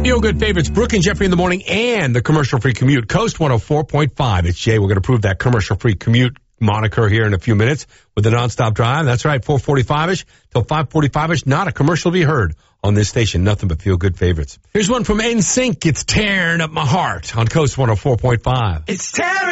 Feel Good favorites, Brooke and Jeffrey in the morning and the commercial-free commute. Coast 104.5. It's Jay. We're going to prove that commercial-free commute moniker here in a few minutes with the nonstop drive. That's right, 4:45-ish till 5:45-ish. Not a commercial to be heard on this station. Nothing but Feel Good favorites. Here's one from NSYNC. It's Tearing Up My Heart on Coast 104.5. It's tearing